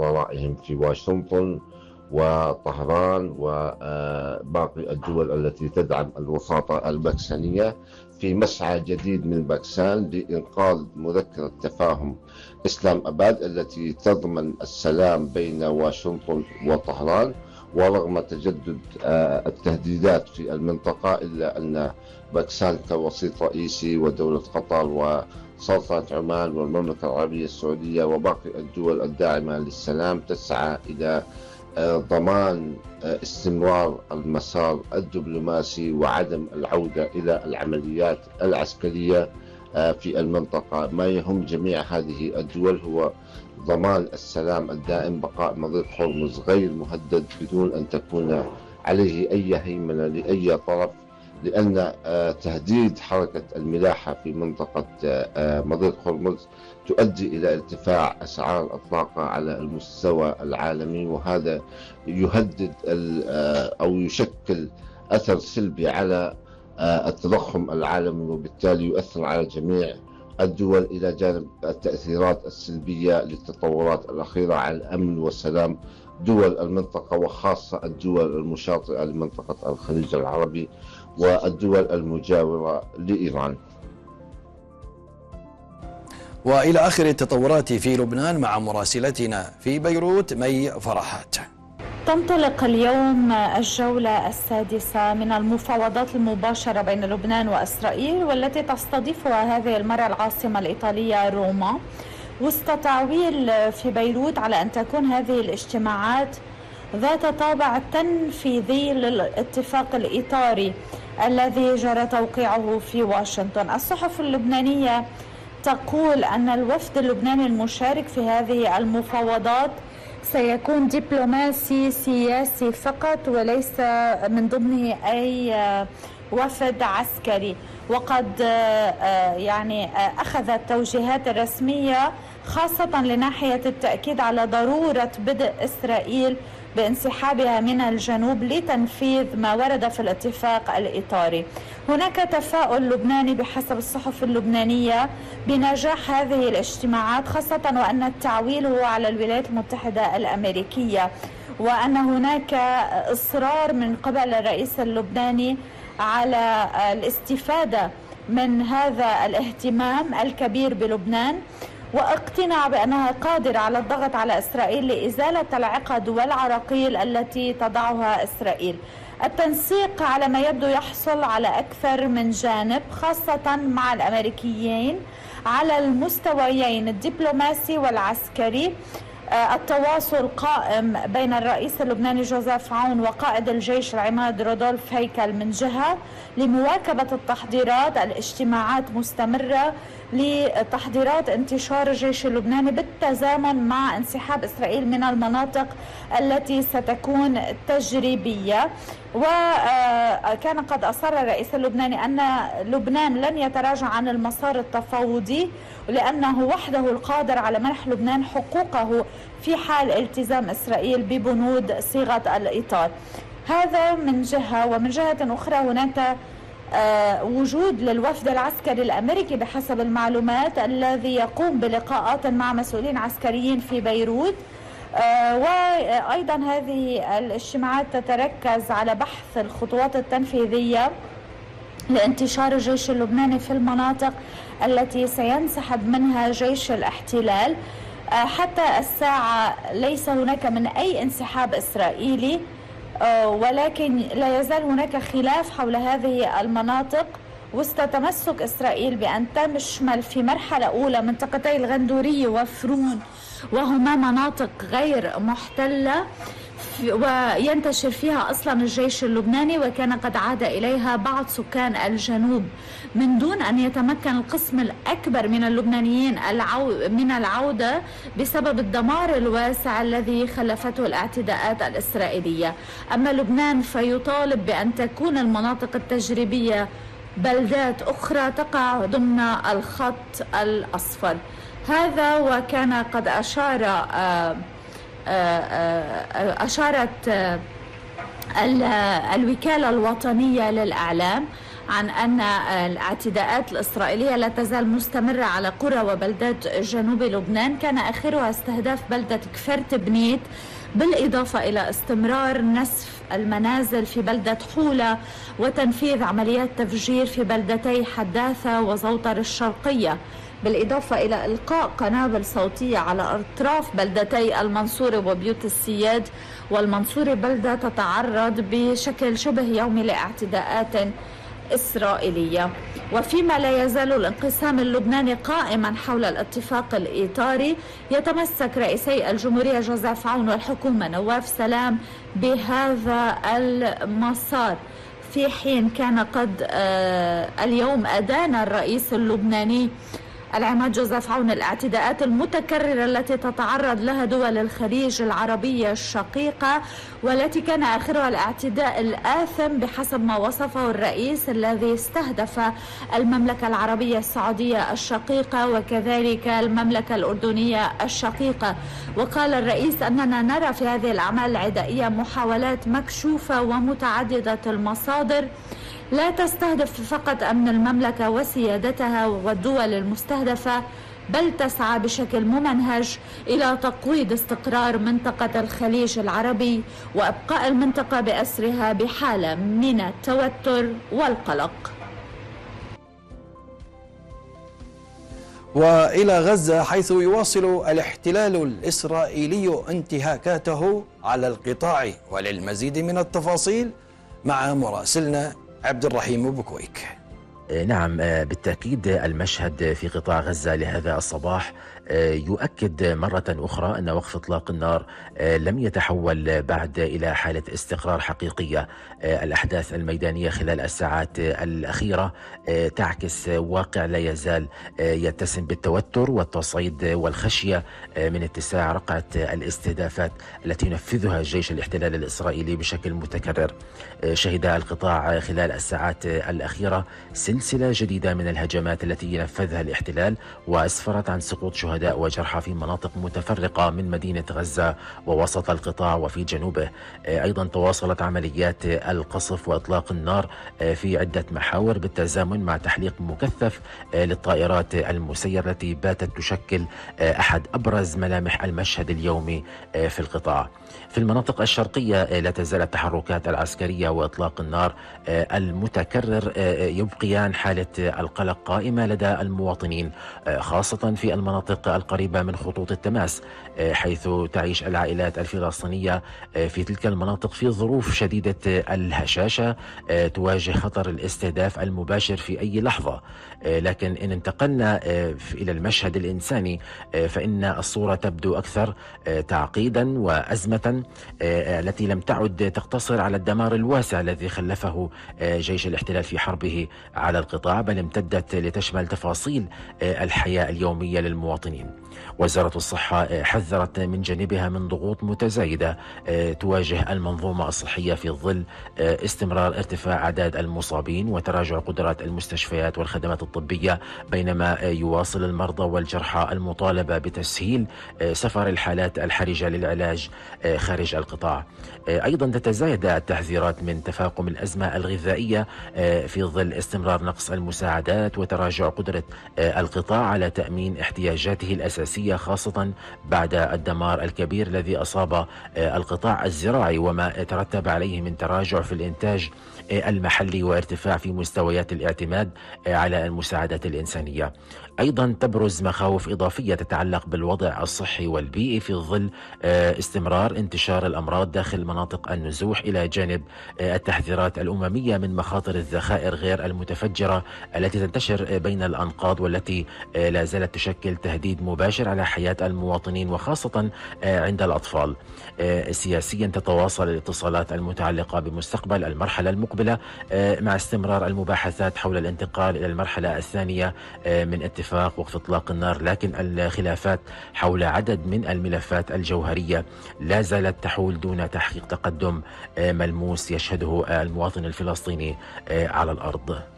نظرائهم في واشنطن وطهران وباقي الدول التي تدعم الوساطة الباكستانية في مسعى جديد من باكستان لإنقاذ مذكرة تفاهم إسلام أباد التي تضمن السلام بين واشنطن وطهران. ورغم تجدد التهديدات في المنطقة إلا أن باكستان كوسيط رئيسي ودولة قطر وسلطنة عمان والمملكة العربية السعودية وباقي الدول الداعمة للسلام تسعى إلى ضمان استمرار المسار الدبلوماسي وعدم العودة إلى العمليات العسكرية في المنطقة. ما يهم جميع هذه الدول هو ضمان السلام الدائم، بقاء مضيق هرمز غير مهدد بدون أن تكون عليه أي هيمنة لأي طرف، لأن تهديد حركة الملاحة في منطقة مضيق هرمز تؤدي إلى ارتفاع أسعار الطاقة على المستوى العالمي، وهذا يهدد أو يشكل أثر سلبي على التضخم العالمي، وبالتالي يؤثر على جميع الدول إلى جانب التأثيرات السلبية للتطورات الأخيرة على الأمن والسلام دول المنطقة، وخاصة الدول المشاطئة لمنطقة الخليج العربي والدول المجاورة لإيران. وإلى آخر التطورات في لبنان مع مراسلتنا في بيروت مي فرحات. تنطلق اليوم الجولة السادسة من المفاوضات المباشرة بين لبنان وإسرائيل، والتي تستضيفها هذه المرة العاصمة الإيطالية روما، وسط تعويل في بيروت على أن تكون هذه الاجتماعات ذات طابع تنفيذي للاتفاق الإطاري الذي جرى توقيعه في واشنطن. الصحف اللبنانية تقول أن الوفد اللبناني المشارك في هذه المفاوضات سيكون دبلوماسي سياسي فقط وليس من ضمنه أي وفد عسكري، وقد أخذت توجيهات رسمية خاصة لناحية التأكيد على ضرورة بدء إسرائيل بانسحابها من الجنوب لتنفيذ ما ورد في الاتفاق الإطاري. هناك تفاؤل لبناني بحسب الصحف اللبنانية بنجاح هذه الاجتماعات، خاصة وأن التعويل هو على الولايات المتحدة الأمريكية، وأن هناك إصرار من قبل الرئيس اللبناني على الاستفادة من هذا الاهتمام الكبير بلبنان، واقتناع بأنها قادرة على الضغط على إسرائيل لإزالة العقد والعراقيل التي تضعها إسرائيل. التنسيق على ما يبدو يحصل على أكثر من جانب، خاصة مع الأمريكيين على المستويين الدبلوماسي والعسكري. التواصل قائم بين الرئيس اللبناني جوزيف عون وقائد الجيش العماد رودولف هيكل من جهة لمواكبة التحضيرات. الاجتماعات مستمرة لتحضيرات انتشار الجيش اللبناني بالتزامن مع انسحاب إسرائيل من المناطق التي ستكون تجريبية. وكان قد أصر الرئيس اللبناني أن لبنان لن يتراجع عن المسار التفاوضي، لأنه وحده القادر على منح لبنان حقوقه في حال التزام إسرائيل ببنود صيغة الإطار. هذا من جهة، ومن جهة أخرى هناك وجود للوفد العسكري الأمريكي بحسب المعلومات الذي يقوم بلقاءات مع مسؤولين عسكريين في بيروت. وأيضا هذه الاجتماعات تتركز على بحث الخطوات التنفيذية لانتشار الجيش اللبناني في المناطق التي سينسحب منها جيش الاحتلال. حتى الساعة ليس هناك من أي انسحاب إسرائيلي، ولكن لا يزال هناك خلاف حول هذه المناطق وسط تمسك إسرائيل بأن تشمل في مرحلة أولى منطقتي الغندورية وفرون، وهما مناطق غير محتلة وينتشر فيها أصلا الجيش اللبناني، وكان قد عاد إليها بعض سكان الجنوب من دون أن يتمكن القسم الأكبر من اللبنانيين من العودة بسبب الدمار الواسع الذي خلفته الاعتداءات الإسرائيلية. أما لبنان فيطالب بأن تكون المناطق التجريبية بلدات أخرى تقع ضمن الخط الأصفر. هذا وكان قد أشارت الوكالة الوطنية للإعلام عن أن الاعتداءات الإسرائيلية لا تزال مستمرة على قرى وبلدات جنوب لبنان، كان آخرها استهداف بلدة كفرت بنيت، بالإضافة إلى استمرار نسف المنازل في بلدة حولة وتنفيذ عمليات تفجير في بلدتي حداثة وزوطر الشرقية، بالإضافة إلى إلقاء قنابل صوتية على أطراف بلدتي المنصورة وبيوت السياد. والمنصورة بلدة تتعرض بشكل شبه يومي لاعتداءات إسرائيلية. وفيما لا يزال الانقسام اللبناني قائما حول الاتفاق الإطاري، يتمسك رئيسي الجمهورية جوزيف عون والحكومة نواف سلام بهذا المسار، في حين كان قد اليوم أدان الرئيس اللبناني العماد جوزيف عون الاعتداءات المتكررة التي تتعرض لها دول الخليج العربية الشقيقة، والتي كان آخرها الاعتداء الآثم بحسب ما وصفه الرئيس الذي استهدف المملكة العربية السعودية الشقيقة وكذلك المملكة الأردنية الشقيقة. وقال الرئيس أننا نرى في هذه الأعمال العدائية محاولات مكشوفة ومتعددة المصادر لا تستهدف فقط أمن المملكة وسيادتها والدول المستهدفة، بل تسعى بشكل ممنهج إلى تقويض استقرار منطقة الخليج العربي وإبقاء المنطقة بأسرها بحالة من التوتر والقلق. وإلى غزة، حيث يواصل الاحتلال الإسرائيلي انتهاكاته على القطاع، وللمزيد من التفاصيل مع مراسلنا عبد الرحيم بكويك. نعم، بالتأكيد المشهد في قطاع غزة لهذا الصباح يؤكد مرة أخرى أن وقف إطلاق النار لم يتحول بعد إلى حالة استقرار حقيقية. الأحداث الميدانية خلال الساعات الأخيرة تعكس واقع لا يزال يتسم بالتوتر والتصعيد والخشية من اتساع رقعة الاستهدافات التي ينفذها الجيش الاحتلال الإسرائيلي بشكل متكرر. شهد القطاع خلال الساعات الأخيرة سلسلة جديدة من الهجمات التي نفذها الاحتلال، وأسفرت عن سقوط شهداء وجرحى في مناطق متفرقة من مدينة غزة ووسط القطاع وفي جنوبه. أيضا تواصلت عمليات القصف وإطلاق النار في عدة محاور بالتزامن مع تحليق مكثف للطائرات المسيرة التي باتت تشكل أحد أبرز ملامح المشهد اليومي في القطاع. في المناطق الشرقية لا تزال التحركات العسكرية وإطلاق النار المتكرر يبقيان حالة القلق قائمة لدى المواطنين، خاصة في المناطق القريبة من خطوط التماس، حيث تعيش العائلات الفلسطينية في تلك المناطق في ظروف شديدة الهشاشة، تواجه خطر الاستهداف المباشر في أي لحظة. لكن إن انتقلنا إلى المشهد الإنساني فإن الصورة تبدو أكثر تعقيدا وأزمة التي لم تعد تقتصر على الدمار الواسع الذي خلفه جيش الاحتلال في حربه على القطاع، بل امتدت لتشمل تفاصيل الحياة اليومية للمواطنين. وزارة الصحة حذرت من جانبها من ضغوط متزايدة تواجه المنظومة الصحية في ظل استمرار ارتفاع أعداد المصابين وتراجع قدرات المستشفيات والخدمات الطبية، بينما يواصل المرضى والجرحى المطالبة بتسهيل سفر الحالات الحرجة للعلاج خارج القطاع. أيضا تتزايد التحذيرات من تفاقم الأزمة الغذائية في ظل استمرار نقص المساعدات وتراجع قدرة القطاع على تأمين احتياجاته الأساسية، خاصة بعد الدمار الكبير الذي أصاب القطاع الزراعي وما ترتب عليه من تراجع في الإنتاج المحلي وارتفاع في مستويات الاعتماد على المساعدات الإنسانية. أيضا تبرز مخاوف إضافية تتعلق بالوضع الصحي والبيئي في ظل استمرار انتشار الأمراض داخل مناطق النزوح، إلى جانب التحذيرات الأممية من مخاطر الذخائر غير المتفجرة التي تنتشر بين الأنقاض والتي لا زالت تشكل تهديد مباشر على حياة المواطنين وخاصة عند الأطفال. سياسيا تتواصل الاتصالات المتعلقة بمستقبل المرحلة المقبلة مع استمرار المباحثات حول الانتقال إلى المرحلة الثانية من اتفاق وقف إطلاق النار، لكن الخلافات حول عدد من الملفات الجوهرية لا زالت تحول دون تحقيق تقدم ملموس يشهده المواطن الفلسطيني على الأرض.